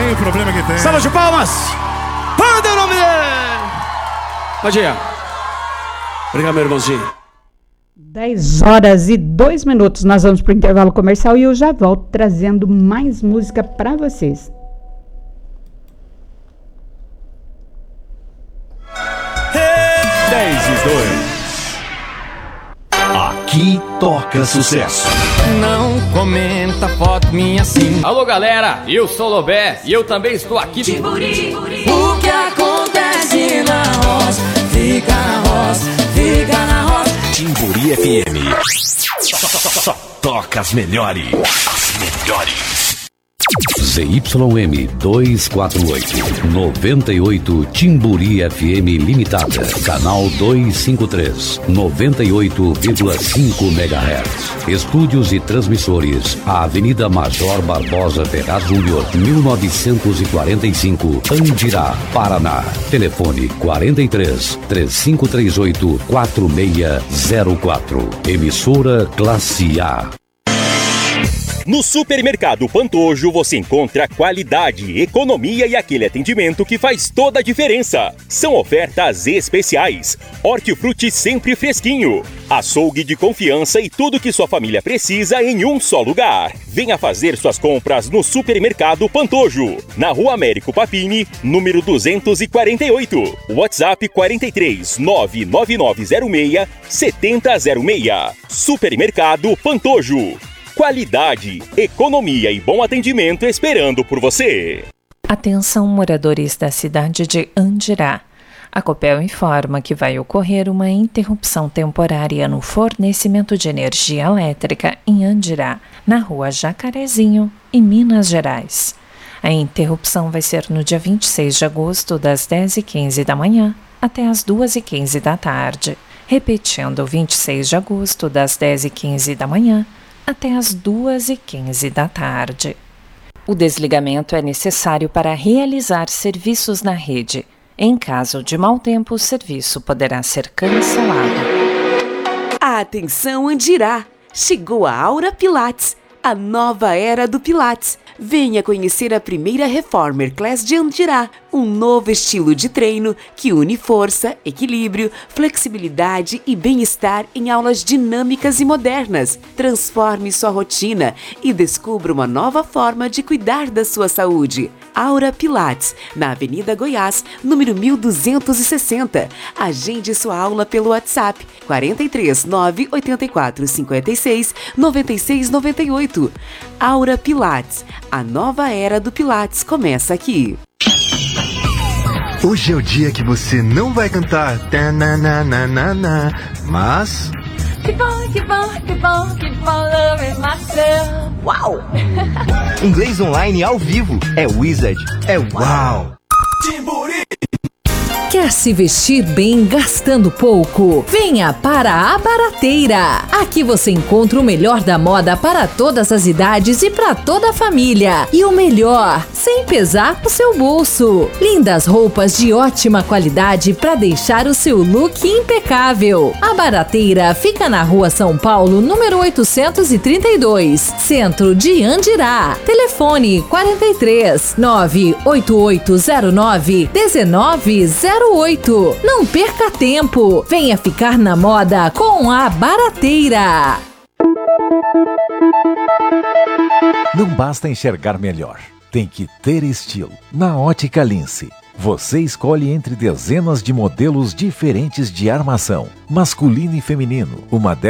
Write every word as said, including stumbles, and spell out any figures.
tem o problema que tem. Salva de palmas. Manda o nome dele. Pode ir. Obrigado, meu irmãozinho. dez horas e dois minutos. Nós vamos para o intervalo comercial e eu já volto trazendo mais música para vocês. dez e dois. Aqui toca sucesso. Não comenta foto minha assim. Alô galera, eu sou o Lobé e eu também estou aqui. Timburi, o que acontece na roça, fica na roça, fica na roça. Timburi F M. Só, só, só, só toca as melhores. As melhores. Z Y M duzentos e quarenta e oito, noventa e oito Timburi F M Limitada, canal duzentos e cinquenta e três, noventa e oito vírgula cinco megahertz. Estúdios e transmissores, a Avenida Major Barbosa Ferraz Júnior, mil novecentos e quarenta e cinco, Andirá, Paraná. Telefone quarenta e três, três cinco três oito, quatro seis zero quatro. Emissora Classe A. No Supermercado Pantojo você encontra qualidade, economia e aquele atendimento que faz toda a diferença. São ofertas especiais. Hortifruti sempre fresquinho. Açougue de confiança e tudo que sua família precisa em um só lugar. Venha fazer suas compras no Supermercado Pantojo. Na Rua Américo Papini, número duzentos e quarenta e oito. WhatsApp quarenta e três, nove nove nove zero seis, sete zero zero seis. Supermercado Pantojo. Qualidade, economia e bom atendimento esperando por você. Atenção, moradores da cidade de Andirá. A Copel informa que vai ocorrer uma interrupção temporária no fornecimento de energia elétrica em Andirá, na rua Jacarezinho, em Minas Gerais. A interrupção vai ser no dia vinte e seis de agosto, das dez e quinze da manhã até as duas e quinze da tarde. Repetindo, vinte e seis de agosto, das dez e quinze da manhã até as duas e quinze da tarde. O desligamento é necessário para realizar serviços na rede. Em caso de mau tempo, o serviço poderá ser cancelado. Atenção, Andirá! Chegou a Aura Pilates, a nova era do Pilates. Venha conhecer a primeira Reformer Class de Andirá, um novo estilo de treino que une força, equilíbrio, flexibilidade e bem-estar em aulas dinâmicas e modernas. Transforme sua rotina e descubra uma nova forma de cuidar da sua saúde. Aura Pilates, na Avenida Goiás, número mil duzentos e sessenta. Agende sua aula pelo WhatsApp quarenta e três, nove oito quatro, cinquenta e seis, noventa e seis noventa e oito. Aura Pilates, a nova era do Pilates começa aqui. Hoje é o dia que você não vai cantar tananana, mas... Que bom, que bom, que bom, que bom, love myself. Uau! Inglês online ao vivo. É Wizard. É uau! Timburi! Quer se vestir bem gastando pouco? Venha para a Barateira! Aqui você encontra o melhor da moda para todas as idades e para toda a família. E o melhor, sem pesar o seu bolso. Lindas roupas de ótima qualidade para deixar o seu look impecável. A Barateira fica na Rua São Paulo, número oitocentos e trinta e dois, centro de Andirá. Telefone quarenta e três, nove oito oito zero nove, um nove zero oito. Não perca tempo. Venha ficar na moda com a Barateira. Não basta enxergar melhor, tem que ter estilo. Na Ótica Lince, você escolhe entre dezenas de modelos diferentes de armação, masculino e feminino. Uma